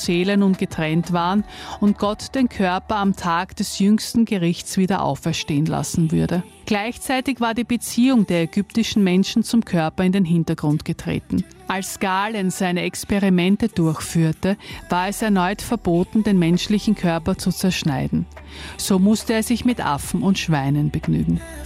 Seele nun getrennt waren und Gott den Körper am Tag des jüngsten Gerichts wieder auferstehen lassen würde. Gleichzeitig war die Beziehung der ägyptischen Menschen zum Körper in den Hintergrund getreten. Als Galen seine Experimente durchführte, war es erneut verboten, den menschlichen Körper zu zerschneiden. So musste er sich mit Affen und Schweinen begnügen.